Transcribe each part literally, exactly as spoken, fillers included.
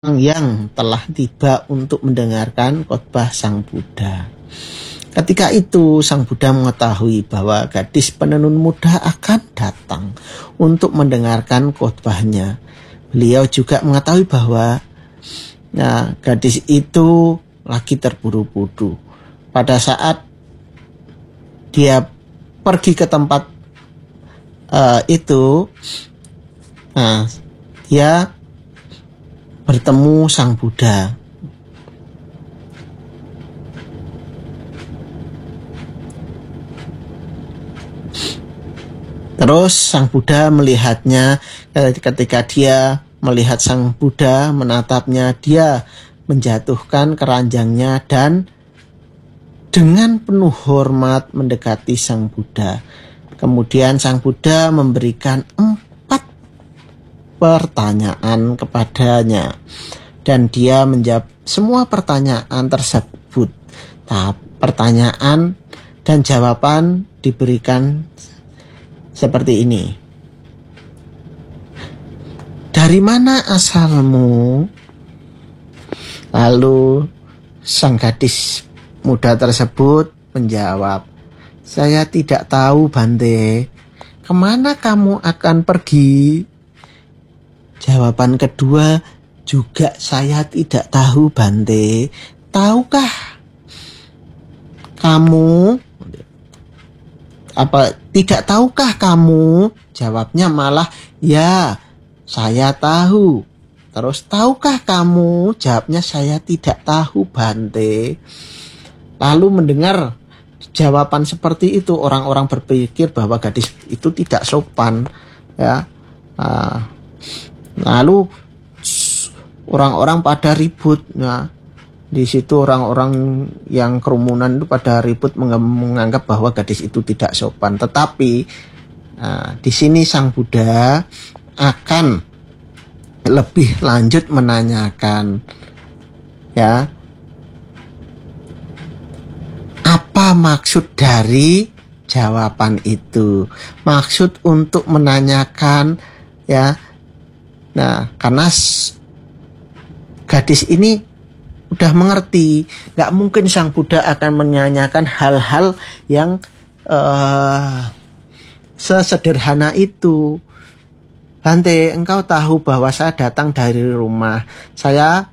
yang telah tiba untuk mendengarkan khotbah Sang Buddha. Ketika itu Sang Buddha mengetahui bahwa gadis penenun muda akan datang untuk mendengarkan khotbahnya. Beliau juga mengetahui bahwa nah, gadis itu lagi terburu-buru. Pada saat dia pergi ke tempat uh, itu, nah, dia bertemu Sang Buddha. Terus Sang Buddha melihatnya. Ketika dia melihat Sang Buddha menatapnya, dia menjatuhkan keranjangnya dan dengan penuh hormat mendekati Sang Buddha. Kemudian Sang Buddha memberikan empat pertanyaan kepadanya dan dia menjawab semua pertanyaan tersebut. Tahap pertanyaan dan jawaban diberikan seperti ini. Dari mana asalmu? Lalu sang gadis muda tersebut menjawab, saya tidak tahu Bante. Kemana kamu akan pergi? Jawaban kedua, juga saya tidak tahu Bante. Tahukah kamu? Apa tidak tahukah kamu? Jawabnya malah, ya saya tahu. Terus tahukah kamu? Jawabnya saya tidak tahu Bante. Lalu mendengar jawaban seperti itu, orang-orang berpikir bahwa gadis itu tidak sopan, ya. Nah, lalu orang-orang pada ribut. Nah, di situ orang-orang yang kerumunan itu pada ribut menganggap bahwa gadis itu tidak sopan. Tetapi nah, di sini Sang Buddha akan lebih lanjut menanyakan, ya, apa maksud dari jawaban itu? Maksud untuk menanyakan, ya. Nah, karena gadis ini udah mengerti, nggak mungkin Sang Buddha akan menanyakan hal-hal yang uh, sesederhana itu. Bante, engkau tahu bahwa saya datang dari rumah. Saya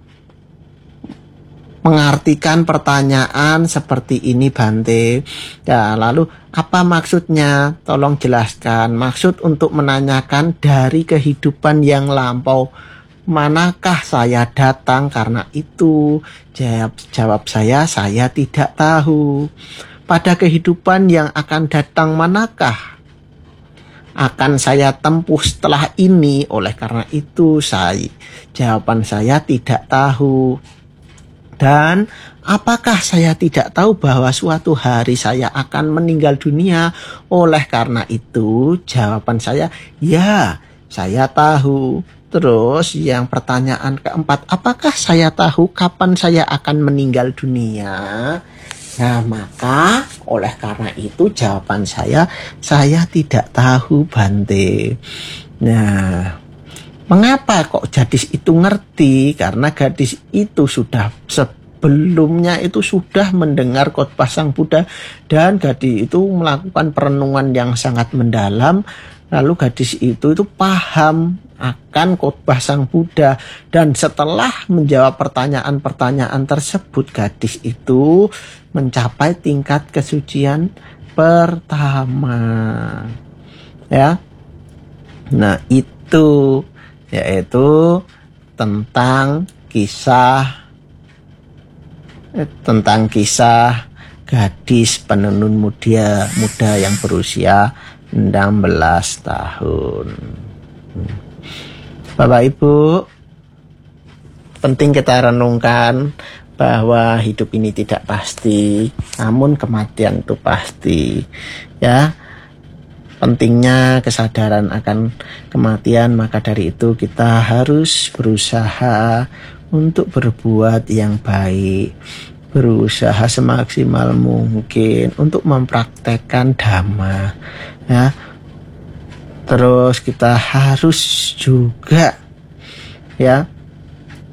mengartikan pertanyaan seperti ini Bante. Ya, lalu apa maksudnya? Tolong jelaskan. Maksud untuk menanyakan dari kehidupan yang lampau. Manakah saya datang karena itu? Jawab, jawab saya, saya tidak tahu. Pada kehidupan yang akan datang manakah akan saya tempuh setelah ini? Oleh karena itu saya, jawaban saya tidak tahu. Dan apakah saya tidak tahu bahwa suatu hari saya akan meninggal dunia? Oleh karena itu jawaban saya, ya saya tahu. Terus yang pertanyaan keempat, apakah saya tahu kapan saya akan meninggal dunia? Nah, maka oleh karena itu jawaban saya, saya tidak tahu Bante. Nah, mengapa kok gadis itu ngerti? Karena gadis itu sudah sebelumnya itu sudah mendengar khotbah Sang Buddha dan gadis itu melakukan perenungan yang sangat mendalam. Lalu gadis itu itu paham akan khotbah Sang Buddha dan setelah menjawab pertanyaan-pertanyaan tersebut, gadis itu mencapai tingkat kesucian pertama. Ya. Nah, itu yaitu tentang kisah eh, tentang kisah gadis penenun muda muda yang berusia enam belas tahun. Bapak Ibu, penting kita renungkan bahwa hidup ini tidak pasti, namun kematian itu pasti. Ya, pentingnya kesadaran akan kematian, maka dari itu kita harus berusaha untuk berbuat yang baik, berusaha semaksimal mungkin untuk mempraktekkan dhamma, ya. Terus kita harus juga, ya,